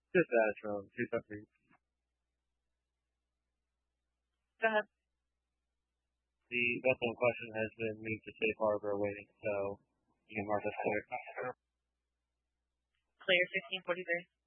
Just from 273. Go ahead. The vessel in question has been moved to safe harbor waiting, so you can mark us clear. Clear 1643.